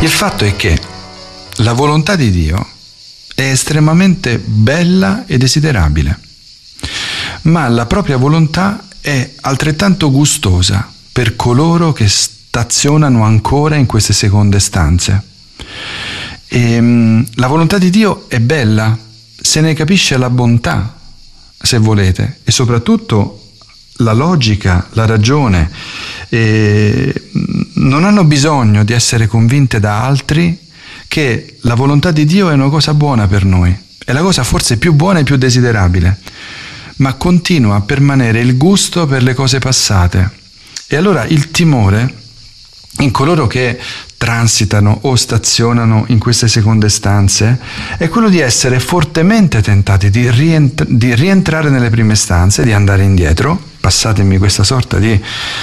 Il fatto è che la volontà di Dio è estremamente bella e desiderabile, ma la propria volontà è altrettanto gustosa per coloro che stazionano ancora in queste seconde stanze. La volontà di Dio è bella se ne capisce la bontà, se volete, e soprattutto la logica, la ragione. Non hanno bisogno di essere convinte da altri che la volontà di Dio è una cosa buona per noi, è la cosa forse più buona e più desiderabile, ma continua a permanere il gusto per le cose passate. E allora il timore in coloro che transitano o stazionano in queste seconde stanze è quello di essere fortemente tentati di rientrare nelle prime stanze, di andare indietro. Passatemi questa sorta di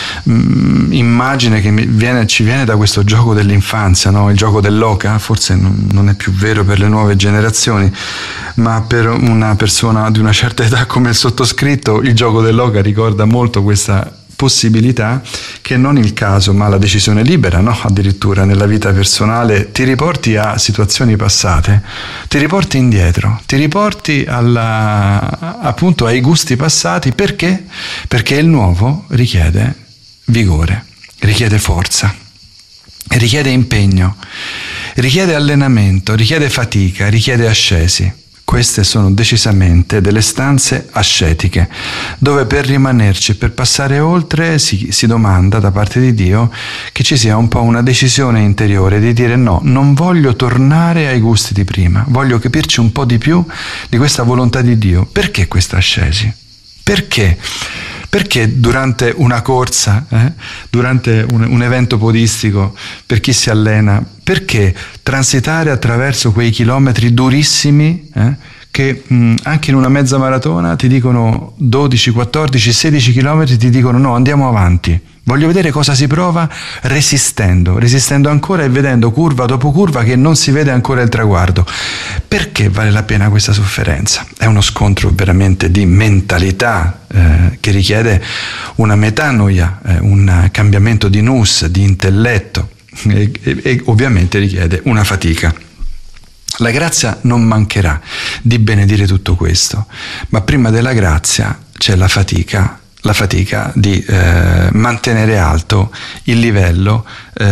immagine che ci viene da questo gioco dell'infanzia, no? Il gioco dell'oca, forse non è più vero per le nuove generazioni, ma per una persona di una certa età come il sottoscritto il gioco dell'oca ricorda molto questa possibilità che non il caso ma la decisione libera, no? Addirittura nella vita personale ti riporti a situazioni passate, ti riporti indietro, ti riporti appunto ai gusti passati. Perché? Perché il nuovo richiede vigore, richiede forza, richiede impegno, richiede allenamento, richiede fatica, richiede ascesi. Queste sono decisamente delle stanze ascetiche, dove per rimanerci e per passare oltre si domanda da parte di Dio che ci sia un po' una decisione interiore di dire no, non voglio tornare ai gusti di prima, voglio capirci un po' di più di questa volontà di Dio. Perché questa ascesi? Perché? Perché durante una corsa, durante un evento podistico, per chi si allena, perché transitare attraverso quei chilometri durissimi che anche in una mezza maratona ti dicono 12, 14, 16 chilometri, ti dicono no, andiamo avanti. Voglio vedere cosa si prova resistendo ancora e vedendo curva dopo curva che non si vede ancora il traguardo. Perché vale la pena questa sofferenza? È uno scontro veramente di mentalità che richiede una metanoia, un cambiamento di nous, di intelletto e ovviamente richiede una fatica. La grazia non mancherà di benedire tutto questo, ma prima della grazia c'è la fatica di mantenere alto il livello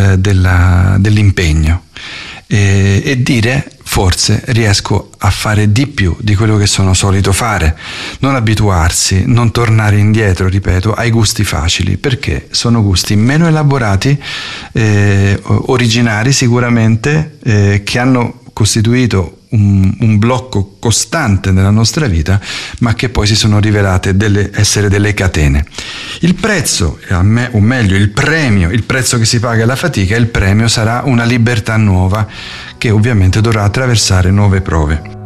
dell'impegno e dire forse riesco a fare di più di quello che sono solito fare, non abituarsi, non tornare indietro, ripeto, ai gusti facili, perché sono gusti meno elaborati, originari sicuramente, che hanno costituito un blocco costante nella nostra vita, ma che poi si sono rivelate essere delle catene. Il prezzo, o meglio il premio, il prezzo che si paga alla fatica, il premio sarà una libertà nuova che ovviamente dovrà attraversare nuove prove.